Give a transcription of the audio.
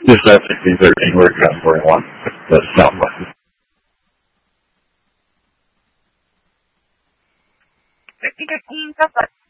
Just that 1613, we're at 41. That's southwest. 1613, southwest.